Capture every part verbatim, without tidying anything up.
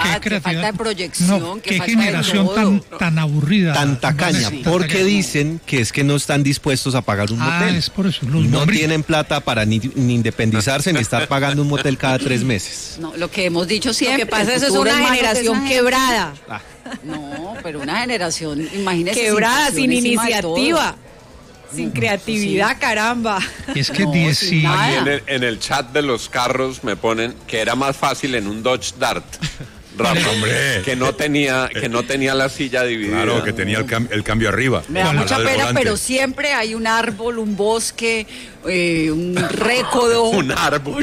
creatividad, qué falta de proyección, no, qué, qué falta generación de tan, tan aburrida. Tan tacaña, Sí. porque dicen que es que no están dispuestos a pagar un Ah, motel. es por eso. Los No nombres- tienen plata para ni, ni independizarse ni estar pagando un motel cada tres meses. No, lo que hemos dicho Lo siempre. que pasa el es que eso es futuro una manos de generación esa gente. quebrada. Ah, No, pero una generación, imagínese. Quebrada, sin pasión encima de todo. iniciativa, sin creatividad, caramba. Es que No, diez, sin sí. nada. Aquí en el, en el chat de los carros me ponen que era más fácil en un Dodge Dart. Rafa, Hombre. que no tenía que no tenía la silla dividida. Claro, que tenía el, cam- el cambio arriba. Me da al mucha lado del pena, volante. pero siempre hay un árbol, un bosque, eh, un récodo. Un árbol.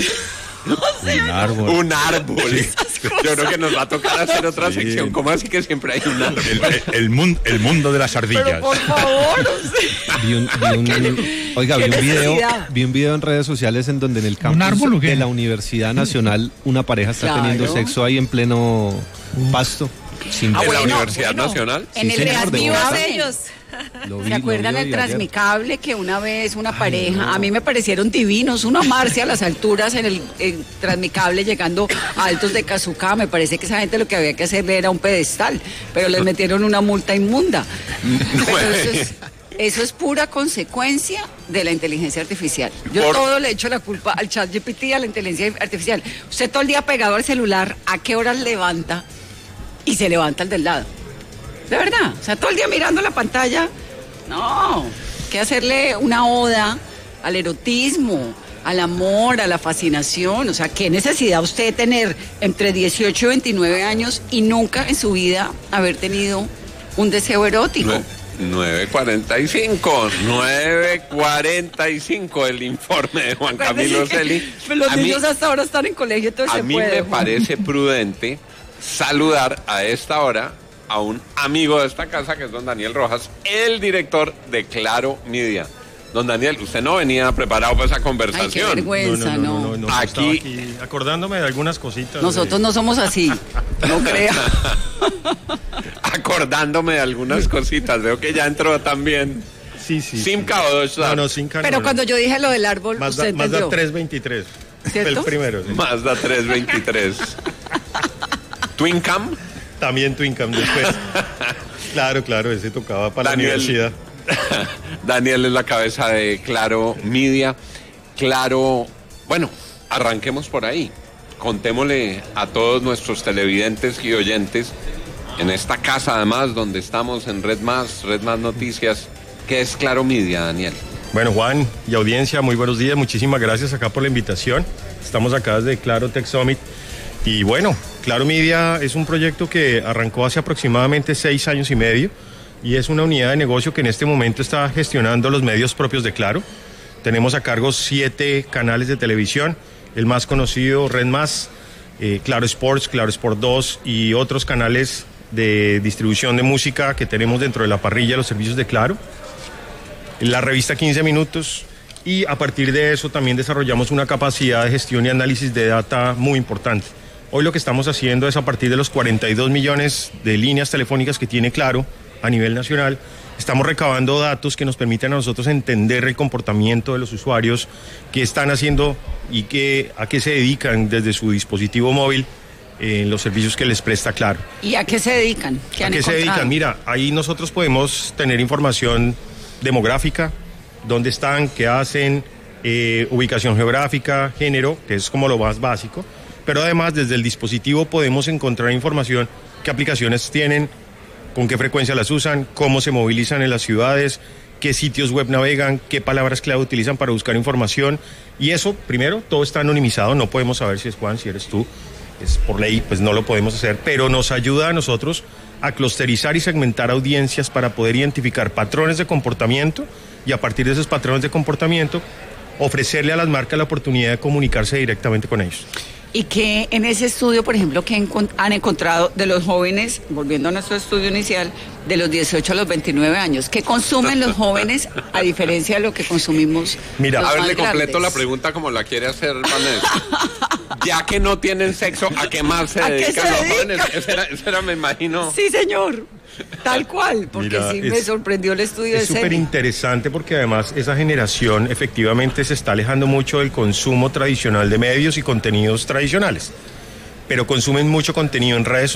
Un árbol. Un árbol. Yo creo que nos va a tocar hacer otra Sí. sección. ¿Cómo así que siempre hay un árbol? El, el, el mun- el mundo de las ardillas. Pero por favor, o sea, vi un, vi un- oiga, vi ¿Qué un video, necesidad? vi un video en redes sociales en donde en el campus árbol o qué? de la Universidad Nacional una pareja está Claro. teniendo sexo ahí en pleno pasto. Sin ¿En ver- la bueno, Universidad bueno. Nacional? en Sí, el señor, de reactivo Bogotá. ellos. Lo vi, ¿se lo acuerdan vi el hoy, Transmicable que una vez una pareja, a mí me parecieron divinos, uno amarse a las alturas en el, el Transmicable llegando a Altos de Cazucá, me parece que esa gente lo que había que hacerle era un pedestal, pero les metieron una multa inmunda. Pero eso es, eso es pura consecuencia de la inteligencia artificial. Yo Por- todo le echo la culpa al chat G P T, a la inteligencia artificial. Usted todo el día pegado al celular, ¿a qué horas levanta? Y se levanta el del lado. De verdad, o sea, todo el día mirando la pantalla. No, hay que hacerle una oda al erotismo, al amor, a la fascinación. O sea, qué necesidad usted tener entre dieciocho y veintinueve años y nunca en su vida haber tenido un deseo erótico. Nue- nueve cuarenta y cinco, nueve cuarenta y cinco el informe de Juan Camilo Acuérdese que Celi. Los A mí- niños hasta ahora están en colegio, entonces A se mí puede. me Juan. parece prudente saludar a esta hora a un amigo de esta casa que es don Daniel Rojas, el director de Claro Media. Don Daniel, usted no venía preparado para esa Ay, qué conversación. vergüenza, no. no, no, Aquí- estaba aquí acordándome de algunas cositas. Nosotros no somos así, no crea. Acordándome de algunas cositas, veo que ya entró también. Sí, sí. Simca o Dodge No, Dart. no, Simca Pero no, cuando yo dije lo del árbol, Mazda, usted Mazda entendió. trescientos veintitrés. Fue ¿Cierto? el primero. sí. Mazda trescientos veintitrés. Twin Cam. También Twin Cam después. Claro, claro, ese tocaba para Daniel. la universidad. Daniel es la cabeza de Claro Media. Claro, bueno, arranquemos por ahí. Contémosle a todos nuestros televidentes y oyentes en esta casa además donde estamos en Red Más, Red Más Noticias, ¿qué es Claro Media, Daniel? Bueno, Juan y audiencia, muy buenos días. Muchísimas gracias acá por la invitación. Estamos acá desde Claro Tech Summit. Y bueno, Claro Media es un proyecto que arrancó hace aproximadamente seis años y medio y es una unidad de negocio que en este momento está gestionando los medios propios de Claro. Tenemos a cargo siete canales de televisión, el más conocido, Red Más, eh, Claro Sports, Claro Sport dos y otros canales de distribución de música que tenemos dentro de la parrilla de los servicios de Claro. La revista quince minutos y a partir de eso también desarrollamos una capacidad de gestión y análisis de data muy importante. Hoy lo que estamos haciendo es a partir de los cuarenta y dos millones de líneas telefónicas que tiene Claro a nivel nacional, estamos recabando datos que nos permiten a nosotros entender el comportamiento de los usuarios, qué están haciendo y qué, a qué se dedican desde su dispositivo móvil en los servicios que les presta Claro. ¿Y a qué se dedican? ¿Qué ¿A han qué se encontrado? dedican? Mira, ahí nosotros podemos tener información demográfica, dónde están, qué hacen, eh, ubicación geográfica, género, que es como lo más básico, pero además desde el dispositivo podemos encontrar información, qué aplicaciones tienen, con qué frecuencia las usan, cómo se movilizan en las ciudades, qué sitios web navegan, qué palabras clave utilizan para buscar información. Y eso, primero, todo está anonimizado, no podemos saber si es Juan, si eres tú, es por ley, pues no lo podemos hacer, pero nos ayuda a nosotros a clusterizar y segmentar audiencias para poder identificar patrones de comportamiento y a partir de esos patrones de comportamiento ofrecerle a las marcas la oportunidad de comunicarse directamente con ellos. Y que en ese estudio, por ejemplo, que encon- han encontrado de los jóvenes, volviendo a nuestro estudio inicial, de los dieciocho a los veintinueve años, ¿qué consumen los jóvenes a diferencia de lo que consumimos Mira, los A ver, más le completo grandes? la pregunta como la quiere hacer Vanessa. Ya que no tienen sexo, ¿a qué más se ¿A qué dedican se los dedican? jóvenes? Esa era, esa era, me imagino. Sí, señor, tal cual, porque Mira, sí me es- sorprendió el estudio Es de súper Celi. interesante porque además esa generación efectivamente se está alejando mucho del consumo tradicional de medios y contenidos tradicionales, pero consumen mucho contenido en redes